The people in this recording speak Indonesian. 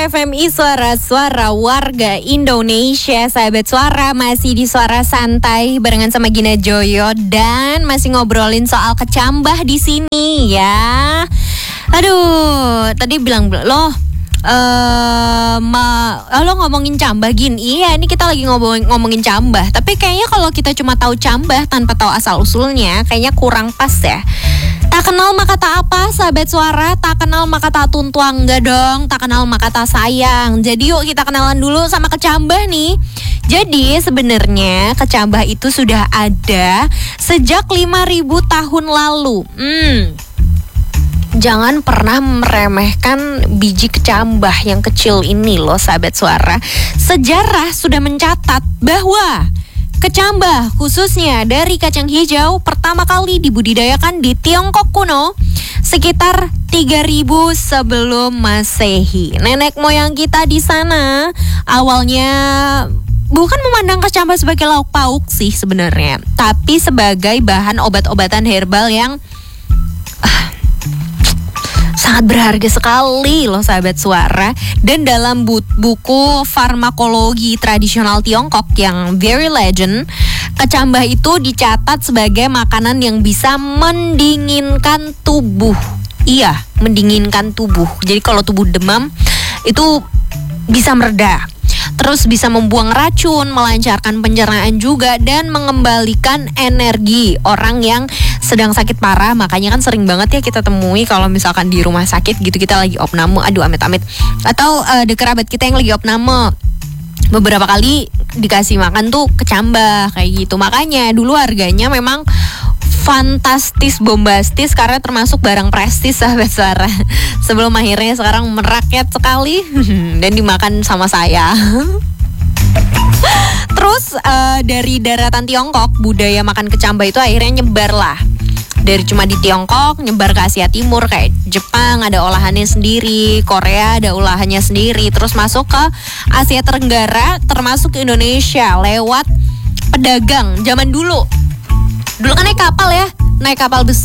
FMI Suara-suara warga Indonesia. Sahabat Suara masih di Suara Santai barengan sama Gina Joyo dan masih ngobrolin soal kecambah di sini ya. Aduh, tadi bilang lo lo ngomongin cambah Gin. Iya, ini kita lagi ngomongin cambah. Tapi kayaknya kalau kita cuma tahu cambah tanpa tahu asal usulnya, kayaknya kurang pas ya. Tak kenal maka tak apa, sahabat Suara. Tak kenal maka tak tuntuang, enggak dong. Tak kenal maka tak sayang. Jadi yuk kita kenalan dulu sama kecambah nih. Jadi sebenarnya kecambah itu sudah ada sejak 5.000 tahun lalu. Jangan pernah meremehkan biji kecambah yang kecil ini loh, sahabat Suara. Sejarah sudah mencatat bahwa kecambah khususnya dari kacang hijau pertama kali dibudidayakan di Tiongkok kuno sekitar 3000 sebelum Masehi. Nenek moyang kita di sana awalnya bukan memandang kecambah sebagai lauk pauk sih sebenarnya, tapi sebagai bahan obat-obatan herbal yang sangat berharga sekali loh, sahabat Suara. Dan dalam buku farmakologi tradisional Tiongkok yang very legend, kecambah itu dicatat sebagai makanan yang bisa mendinginkan tubuh. Iya, mendinginkan tubuh. Jadi kalau tubuh demam itu bisa mereda. Terus bisa membuang racun, melancarkan pencernaan juga, dan mengembalikan energi orang yang sedang sakit parah. Makanya kan sering banget ya kita temui kalau misalkan di rumah sakit gitu, kita lagi opname, aduh amit-amit, atau ada kerabat kita yang lagi opname, beberapa kali dikasih makan tuh kecambah kayak gitu. Makanya dulu harganya memang fantastis, bombastis, karena termasuk barang prestis, sahabat Suara. Sebelum akhirnya sekarang merakyat sekali dan dimakan sama saya. Terus dari daratan Tiongkok, budaya makan kecambah itu akhirnya nyebar lah. Dari cuma di Tiongkok, nyebar ke Asia Timur, kayak Jepang ada olahannya sendiri, Korea ada olahannya sendiri, terus masuk ke Asia Tenggara, termasuk ke Indonesia lewat pedagang zaman dulu. Dulu kan naik kapal ya, naik kapal besar.